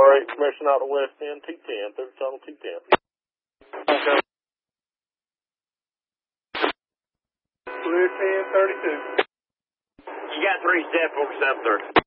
8, permission out of West End, T10, through tunnel T10. Okay. Clear 1032. You got 3 step 4730.